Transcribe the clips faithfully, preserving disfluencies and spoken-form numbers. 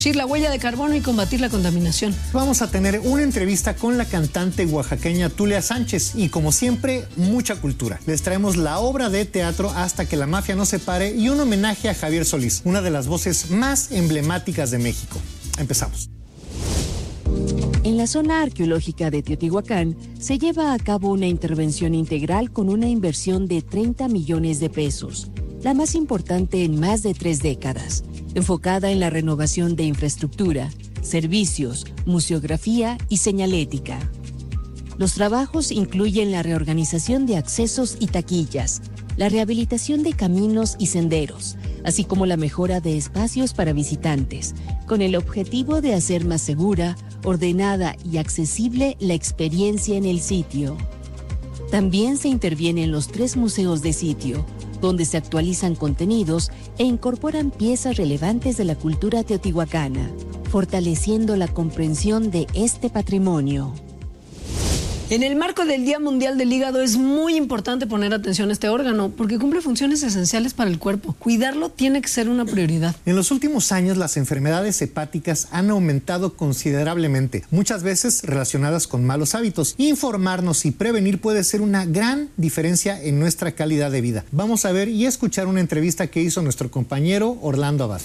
reducir la huella de carbono y combatir la contaminación. Vamos a tener una entrevista con la cantante oaxaqueña Tulia Sánchez y, como siempre, mucha cultura. Les traemos la obra de teatro Hasta que la mafia nos separe y un homenaje a Javier Solís, una de las voces más emblemáticas de México. Empezamos. En la zona arqueológica de Teotihuacán se lleva a cabo una intervención integral con una inversión de treinta millones de pesos, la más importante en más de tres décadas, enfocada en la renovación de infraestructura, servicios, museografía y señalética. Los trabajos incluyen la reorganización de accesos y taquillas, la rehabilitación de caminos y senderos, así como la mejora de espacios para visitantes, con el objetivo de hacer más segura, ordenada y accesible la experiencia en el sitio. También se interviene en los tres museos de sitio, donde se actualizan contenidos e incorporan piezas relevantes de la cultura teotihuacana, fortaleciendo la comprensión de este patrimonio. En el marco del Día Mundial del Hígado es muy importante poner atención a este órgano porque cumple funciones esenciales para el cuerpo. Cuidarlo tiene que ser una prioridad. En los últimos años las enfermedades hepáticas han aumentado considerablemente, muchas veces relacionadas con malos hábitos. Informarnos y prevenir puede ser una gran diferencia en nuestra calidad de vida. Vamos a ver y escuchar una entrevista que hizo nuestro compañero Orlando Abad.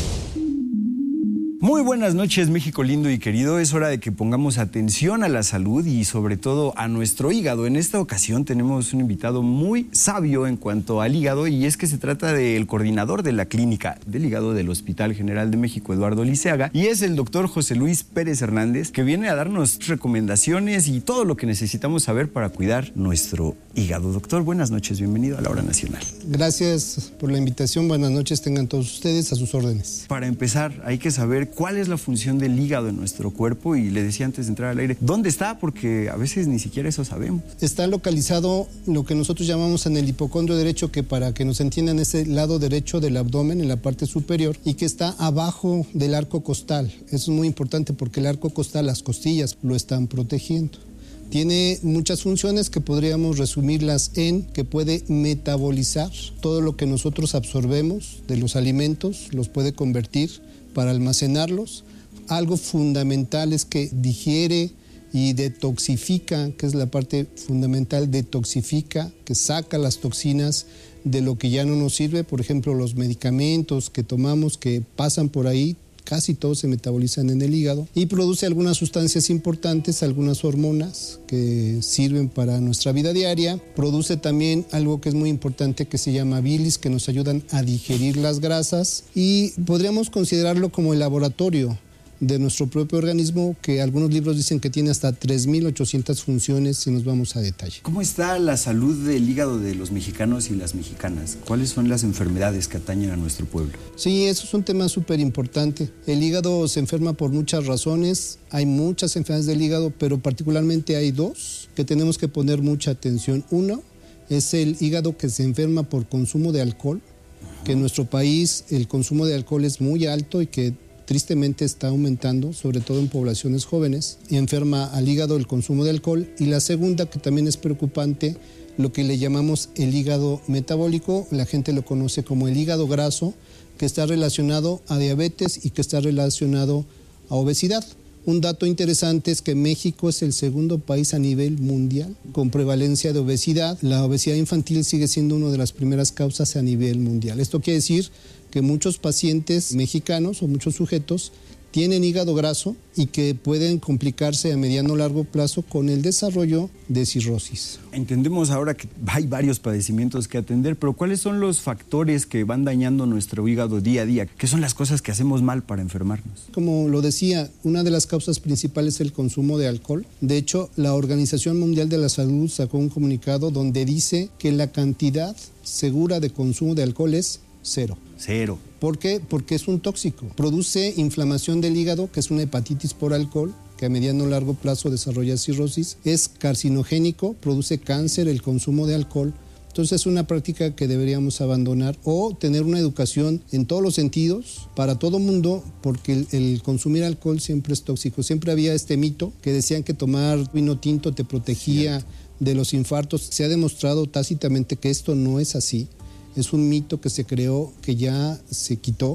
Muy buenas noches, México lindo y querido. Es hora de que pongamos atención a la salud y sobre todo a nuestro hígado. En esta ocasión tenemos un invitado muy sabio en cuanto al hígado, y es que se trata del coordinador de la clínica del hígado del Hospital General de México, Eduardo Liceaga, y es el doctor José Luis Pérez Hernández, que viene a darnos recomendaciones y todo lo que necesitamos saber para cuidar nuestro hígado. Doctor, buenas noches, bienvenido a La Hora Nacional. Gracias por la invitación, buenas noches tengan todos ustedes, a sus órdenes. Para empezar, hay que saber cuál es la función del hígado en nuestro cuerpo, y le decía antes de entrar al aire, ¿dónde está? Porque a veces ni siquiera eso sabemos. Está localizado lo que nosotros llamamos en el hipocondrio derecho, que para que nos entiendan es el lado derecho del abdomen, en la parte superior, y que está abajo del arco costal. Eso es muy importante porque el arco costal, las costillas, lo están protegiendo. Tiene muchas funciones que podríamos resumirlas en que puede metabolizar todo lo que nosotros absorbemos de los alimentos, los puede convertir para almacenarlos. Algo fundamental es que digiere y detoxifica, que es la parte fundamental, detoxifica, que saca las toxinas de lo que ya no nos sirve. Por ejemplo, los medicamentos que tomamos que pasan por ahí, casi todos se metabolizan en el hígado, y produce algunas sustancias importantes, algunas hormonas que sirven para nuestra vida diaria. Produce también algo que es muy importante que se llama bilis, que nos ayudan a digerir las grasas, y podríamos considerarlo como el laboratorio de nuestro propio organismo, que algunos libros dicen que tiene hasta tres mil ochocientas funciones si nos vamos a detalle. ¿Cómo está la salud del hígado de los mexicanos y las mexicanas? ¿Cuáles son las enfermedades que atañen a nuestro pueblo? Sí, eso es un tema súper importante. El hígado se enferma por muchas razones. Hay muchas enfermedades del hígado, pero particularmente hay dos que tenemos que poner mucha atención. Uno es el hígado que se enferma por consumo de alcohol, que en nuestro país el consumo de alcohol es muy alto y que tristemente está aumentando, sobre todo en poblaciones jóvenes, y enferma al hígado el consumo de alcohol. Y la segunda, que también es preocupante, lo que le llamamos el hígado metabólico, la gente lo conoce como el hígado graso, que está relacionado a diabetes y que está relacionado a obesidad. Un dato interesante es que México es el segundo país a nivel mundial con prevalencia de obesidad. La obesidad infantil sigue siendo una de las primeras causas a nivel mundial. Esto quiere decir que muchos pacientes mexicanos o muchos sujetos tienen hígado graso y que pueden complicarse a mediano o largo plazo con el desarrollo de cirrosis. Entendemos ahora que hay varios padecimientos que atender, pero ¿cuáles son los factores que van dañando nuestro hígado día a día? ¿Qué son las cosas que hacemos mal para enfermarnos? Como lo decía, una de las causas principales es el consumo de alcohol. De hecho, la Organización Mundial de la Salud sacó un comunicado donde dice que la cantidad segura de consumo de alcohol es cero. Cero. ¿Por qué? Porque es un tóxico. Produce inflamación del hígado, que es una hepatitis por alcohol, que a mediano o largo plazo desarrolla cirrosis. Es carcinogénico, produce cáncer el consumo de alcohol. Entonces es una práctica que deberíamos abandonar o tener una educación en todos los sentidos para todo mundo, porque el, el consumir alcohol siempre es tóxico. Siempre había este mito que decían que tomar vino tinto te protegía Cierto. de los infartos. Se ha demostrado tácitamente que esto no es así. Es un mito que se creó, que ya se quitó.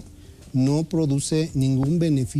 no produce ningún beneficio